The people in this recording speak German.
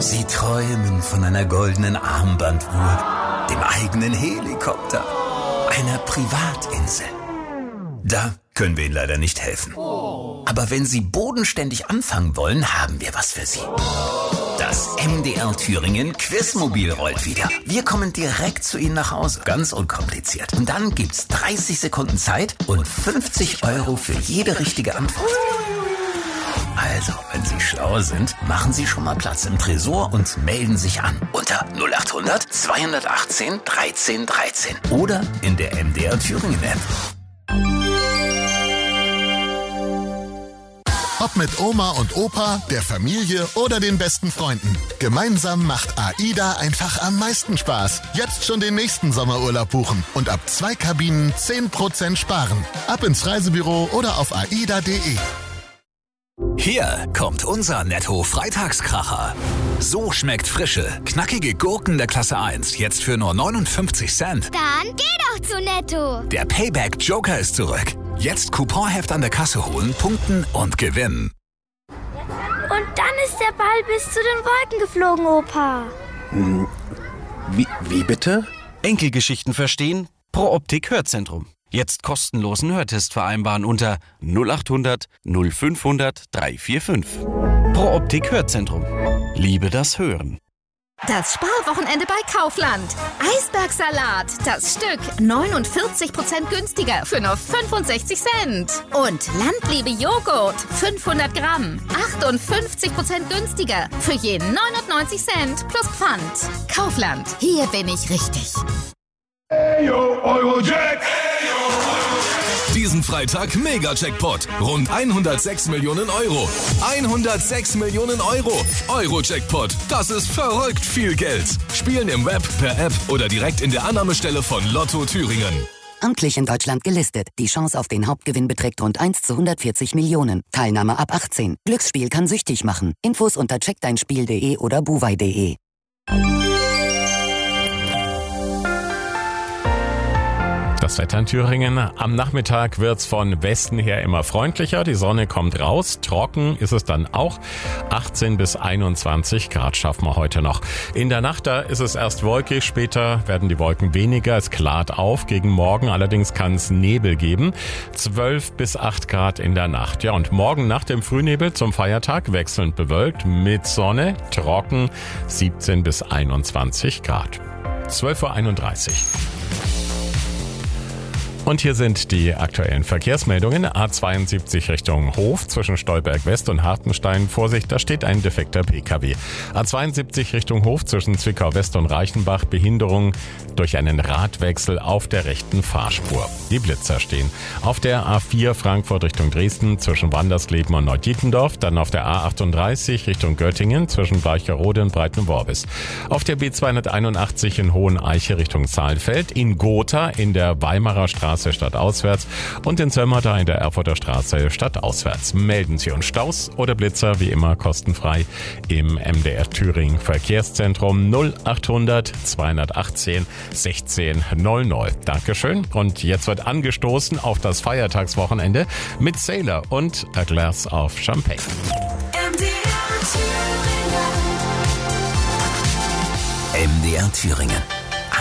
Sie träumen von einer goldenen Armbanduhr, dem eigenen Helikopter, einer Privatinsel. Da können wir Ihnen leider nicht helfen. Aber wenn Sie bodenständig anfangen wollen, haben wir was für Sie. Das MDR Thüringen Quizmobil rollt wieder. Wir kommen direkt zu Ihnen nach Hause. Ganz unkompliziert. Und dann gibt's 30 Sekunden Zeit und 50 € für jede richtige Antwort. Also, wenn Sie schlau sind, machen Sie schon mal Platz im Tresor und melden sich an. Unter 0800 218 13 13. Oder in der MDR Thüringen App. Ob mit Oma und Opa, der Familie oder den besten Freunden. Gemeinsam macht AIDA einfach am meisten Spaß. Jetzt schon den nächsten Sommerurlaub buchen und ab 2 Kabinen 10% sparen. Ab ins Reisebüro oder auf aida.de. Hier kommt unser Netto-Freitagskracher. So schmeckt frische, knackige Gurken der Klasse 1 jetzt für nur 59 Cent. Dann geh doch zu Netto. Der Payback-Joker ist zurück. Jetzt Couponheft an der Kasse holen, punkten und gewinnen. Und dann ist der Ball bis zu den Wolken geflogen, Opa. Wie bitte? Enkelgeschichten verstehen? Pro Optik Hörzentrum. Jetzt kostenlosen Hörtest vereinbaren unter 0800 0500 345. Pro Optik Hörzentrum. Liebe das Hören. Das Sparwochenende bei Kaufland. Eisbergsalat, das Stück 49% günstiger für nur 65 Cent. Und Landliebe Joghurt, 500 Gramm, 58% günstiger für je 99 Cent plus Pfand. Kaufland, hier bin ich richtig. Eyo, Eurojack! Diesen Freitag Mega-Jackpot. Rund 106 Millionen Euro. 106 Millionen Euro. Euro-Jackpot. Das ist verrückt viel Geld. Spielen im Web, per App oder direkt in der Annahmestelle von Lotto Thüringen. Amtlich in Deutschland gelistet. Die Chance auf den Hauptgewinn beträgt rund 1 zu 140 Millionen. Teilnahme ab 18. Glücksspiel kann süchtig machen. Infos unter checkdeinspiel.de oder buwei.de. Das Wetter in Thüringen. Am Nachmittag wird's von Westen her immer freundlicher. Die Sonne kommt raus. Trocken ist es dann auch. 18 bis 21 Grad schaffen wir heute noch. In der Nacht, da ist es erst wolkig. Später werden die Wolken weniger. Es klart auf. Gegen Morgen allerdings kann es Nebel geben. 12 bis 8 Grad in der Nacht. Ja, und morgen nach dem Frühnebel zum Feiertag wechselnd bewölkt mit Sonne. Trocken. 17 bis 21 Grad. 12:31 Uhr. Und hier sind die aktuellen Verkehrsmeldungen. A72 Richtung Hof zwischen Stolberg West und Hartenstein. Vorsicht, da steht ein defekter PKW. A72 Richtung Hof zwischen Zwickau West und Reichenbach. Behinderung durch einen Radwechsel auf der rechten Fahrspur. Die Blitzer stehen. Auf der A4 Frankfurt Richtung Dresden zwischen Wandersleben und Neudietendorf. Dann auf der A38 Richtung Göttingen zwischen Bleicherode und Breitenworbis. Auf der B281 in Hoheneiche Richtung Saalfeld. In Gotha in der Weimarer Straße stadtauswärts und in Sömmerda in der Erfurter Straße stadtauswärts. Melden Sie uns Staus oder Blitzer wie immer kostenfrei im MDR Thüringen Verkehrszentrum 0800 218 16 00. Dankeschön. Und jetzt wird angestoßen auf das Feiertagswochenende mit Sailor und A Glass of Champagne. MDR Thüringen.